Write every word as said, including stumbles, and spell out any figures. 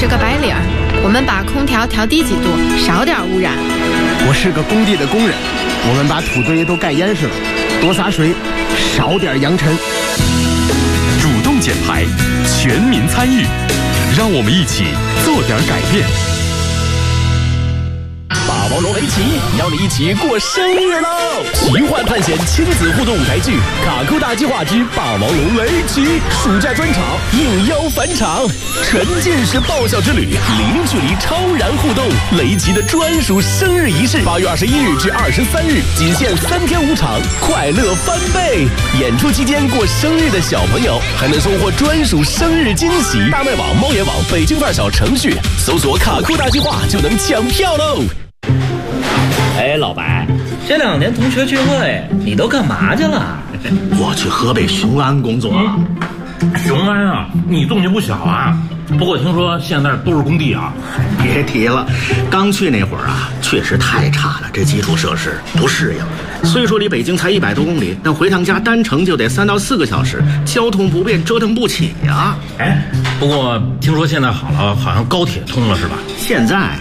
是个白领，我们把空调调低几度，少点污染。 我是个工地的工人，我们把土堆都盖严实了，多洒水，少点扬尘。 主动减排，全民参与，让我们一起做点改变。 霸王龙围棋邀你一起过生日喽！奇幻探险亲子互动舞台剧《卡酷大计划之霸王龙围棋》暑假专场应邀返场，沉浸式爆笑之旅，零距离超燃互动，雷奇的专属生日仪式，八月二十一日至二十三日，仅限三天五场，快乐翻倍！演出期间过生日的小朋友还能收获专属生日惊喜！大麦网、猫眼网、北京范儿小程序搜索“卡酷大计划”就能抢票喽！ 哎，老白，这两年同学聚会你都干嘛去了？ 我去河北雄安工作。 雄安啊，你动静不小啊。不过听说现在都是工地啊。 别提了，刚去那会儿啊，确实太差了，这基础设施不适应。虽说离北京才一百多公里，但回趟家单程就得三到四个小时，交通不便，折腾不起呀。 哎，不过听说现在好了，好像高铁通了是吧？ 现在